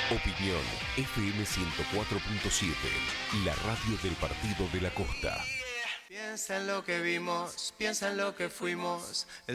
Opinión FM 104.7, la radio del Partido de la Costa. Piensa en lo que vimos, piensa en lo que fuimos.